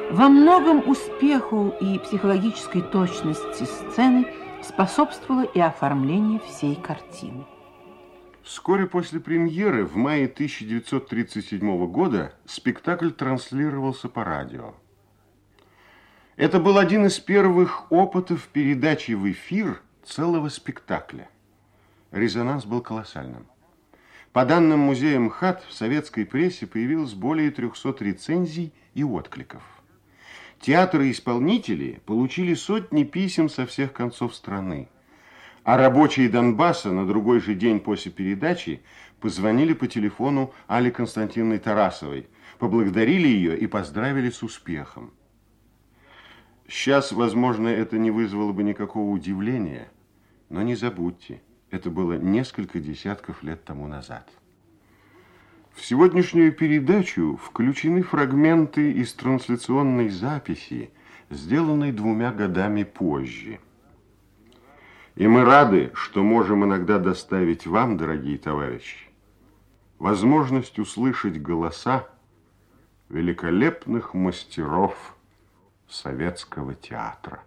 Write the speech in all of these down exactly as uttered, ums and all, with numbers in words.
Во многом успеху и психологической точности сцены способствовало и оформление всей картины. Вскоре после премьеры, в мае тысяча девятьсот тридцать седьмого года, спектакль транслировался по радио. Это был один из первых опытов передачи в эфир целого спектакля. Резонанс был колоссальным. По данным музея МХАТ, в советской прессе появилось более трехсот рецензий и откликов. Театры и исполнители получили сотни писем со всех концов страны. А рабочие Донбасса на другой же день после передачи позвонили по телефону Алле Константиновне Тарасовой, поблагодарили ее и поздравили с успехом. Сейчас, возможно, это не вызвало бы никакого удивления, но не забудьте, это было несколько десятков лет тому назад. В сегодняшнюю передачу включены фрагменты из трансляционной записи, сделанной двумя годами позже. И мы рады, что можем иногда доставить вам, дорогие товарищи, возможность услышать голоса великолепных мастеров советского театра.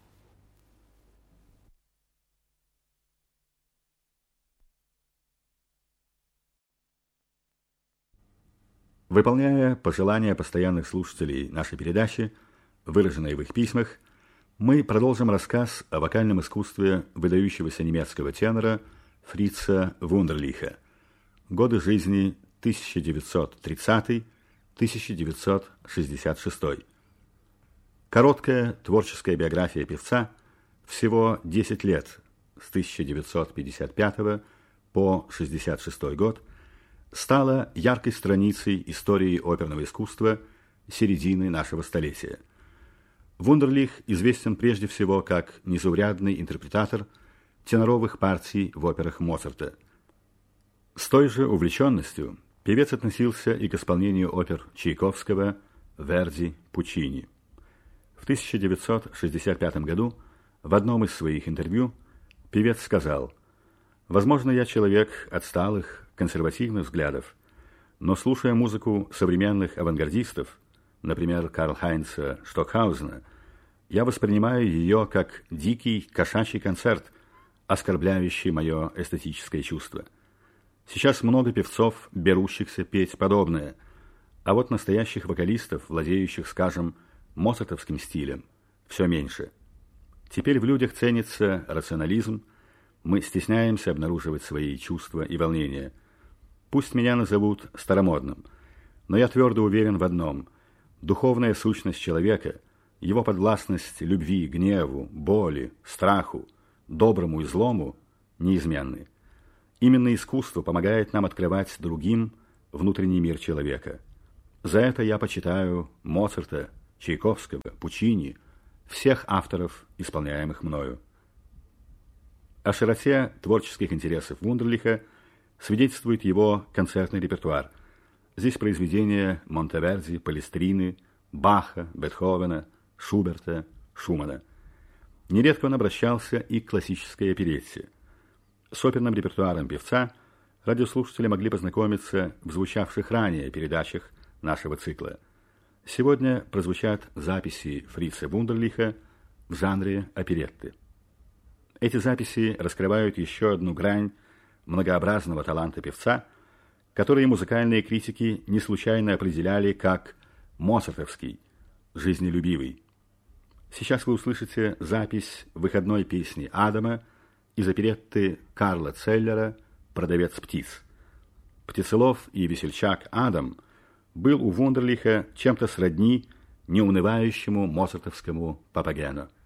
Выполняя пожелания постоянных слушателей нашей передачи, выраженные в их письмах, мы продолжим рассказ о вокальном искусстве выдающегося немецкого тенора Фрица Вундерлиха. Годы жизни тысяча девятьсот тридцатый — тысяча девятьсот шестьдесят шестой. Короткая творческая биография певца, всего десять лет, с тысяча девятьсот пятьдесят пятого по шестьдесят шестой год, стала яркой страницей истории оперного искусства середины нашего столетия. Вундерлих известен прежде всего как незаурядный интерпретатор теноровых партий в операх Моцарта. С той же увлеченностью певец относился и к исполнению опер Чайковского, Верди, Пуччини. В тысяча девятьсот шестьдесят пятом году в одном из своих интервью певец сказал: «Возможно, я человек отсталых, консервативных взглядов, но, слушая музыку современных авангардистов, например, Карл-Хайнца Штокхаузена, я воспринимаю ее как дикий кошачий концерт, оскорбляющий мое эстетическое чувство. Сейчас много певцов, берущихся петь подобное, а вот настоящих вокалистов, владеющих, скажем, моцартовским стилем, все меньше. Теперь в людях ценится рационализм, мы стесняемся обнаруживать свои чувства и волнения. Пусть меня назовут старомодным, но я твердо уверен в одном: духовная сущность человека, его подвластность любви, гневу, боли, страху, доброму и злому неизменны. Именно искусство помогает нам открывать другим внутренний мир человека. За это я почитаю Моцарта, Чайковского, Пуччини, всех авторов, исполняемых мною. О широте творческих интересов Вундерлиха свидетельствует его концертный репертуар. Здесь произведения Монтеверди, Палестрины, Баха, Бетховена, Шуберта, Шумана. Нередко он обращался и к классической оперетте. С оперным репертуаром певца радиослушатели могли познакомиться в звучавших ранее передачах нашего цикла. Сегодня прозвучат записи Фрица Вундерлиха в жанре оперетты. Эти записи раскрывают еще одну грань многообразного таланта певца, который музыкальные критики не случайно определяли как моцартовский, жизнелюбивый. Сейчас вы услышите запись выходной песни Адама из оперетты Карла Целлера «Продавец птиц». Птицелов и весельчак Адам был у Вундерлиха чем-то сродни неунывающему моцартовскому Папагену.